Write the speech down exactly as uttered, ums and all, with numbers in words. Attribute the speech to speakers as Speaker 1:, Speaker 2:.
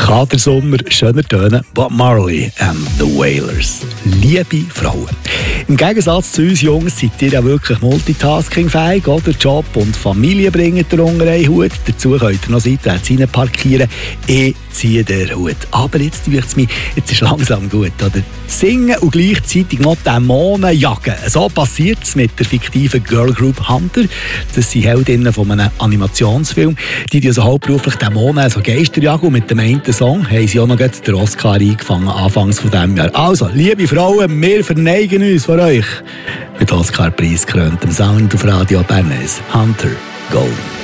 Speaker 1: Kadersommer, schöner Töne, Bob Marley and the Wailers. Liebe Frauen. Im Gegensatz zu uns Jungs seid ihr ja wirklich multitaskingfähig, oder? Job und Familie bringen ihr unter einen Hut. Dazu könnt ihr noch seitwärts rein parkieren. Ich ziehe den Hut. Aber jetzt tue ich es mir, jetzt ist langsam gut, oder? Singen und gleichzeitig noch Dämonen jagen. So passiert es mit der fiktiven Girl Group Hunter. Das sind Heldinnen von einem Animationsfilm. Die die also hauptberuflich Dämonen, also Geister jagen. Und mit dem einen Song haben sie auch noch den Oscar eingefangen, anfangs von diesem Jahr. Also, liebe Frauen, wir verneigen uns vor euch mit Oscar-Preis gekröntem Sound auf Radio Bernes. Hunter Golden.